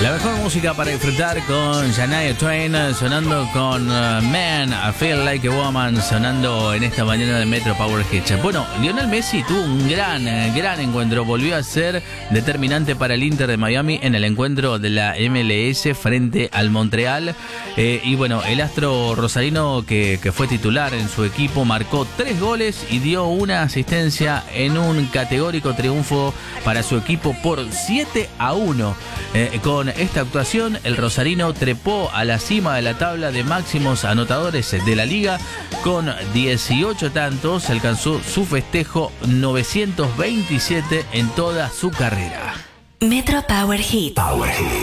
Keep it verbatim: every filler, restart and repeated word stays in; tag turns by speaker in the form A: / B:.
A: La mejor música para disfrutar con Shania Twain, sonando con uh, Man, I Feel Like a Woman, sonando en esta mañana de Metro Power Hits. Bueno, Lionel Messi tuvo un gran, gran encuentro, volvió a ser determinante para el Inter de Miami en el encuentro de la M L S frente al Montreal. Eh, y bueno, el astro rosarino que, que fue titular en su equipo marcó tres goles y dio una asistencia en un categórico triunfo para su equipo por siete a uno. Eh, con esta actuación, el rosarino trepó a la cima de la tabla de máximos anotadores de la liga con dieciocho tantos. Alcanzó su festejo novecientos veintisiete en toda su carrera.
B: Metro Power Hits.
C: Power Hits.